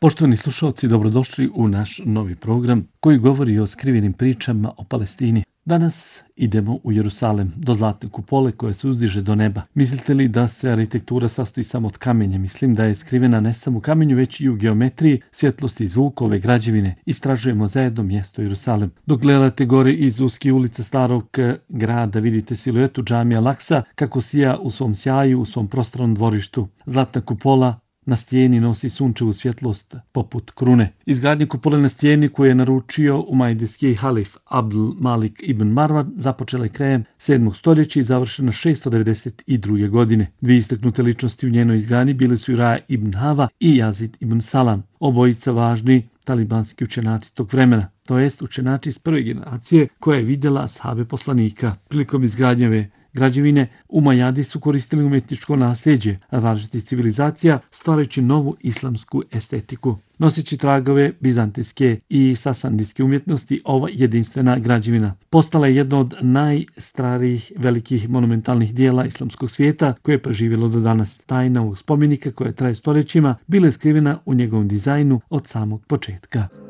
Poštovani slušalci, dobrodošli u naš novi program koji govori o skrivenim pričama o Palestini. Danas idemo u Jerusalem, do Zlatne kupole koja se uzdiže do neba. Mislite li da se arhitektura sastoji samo od kamenja? Mislim da je skrivena ne samo u kamenju, već i u geometriji, svjetlosti i zvuku ove građevine. Istražujemo zajedno mjesto Jerusalem. Dok gledate gore iz uskih ulica starog grada, vidite siluetu džamija Al-Aksa kako sija u svom sjaju, u svom prostranom dvorištu. Zlatna kupola na stijeni nosi sunčevu svjetlost poput krune. Izgradnja kupole na stijeni koju je naručio umajdijski halif Abdul Malik ibn Marwan započela je krajem 7. stoljeća i završena 692. godine. Dvije istaknute ličnosti u njenoj izgradnji bili su Uraja ibn Hava i Yazid ibn Salam, obojica važni talibanski učenaci tog vremena, to jest učenači iz prve generacije koja je vidjela ashabe poslanika. Prilikom izgradnje ove građevine Umajadi su koristili umjetničko nasljeđe različitih civilizacija stvarajući novu islamsku estetiku. Noseći tragove bizantijske i sasandijske umjetnosti, ova jedinstvena građevina postala je jedna od najstarijih velikih monumentalnih dijela islamskog svijeta koje je preživjelo do danas. Tajna ovog spomenika koja traje stoljećima bila je skrivena u njegovom dizajnu od samog početka.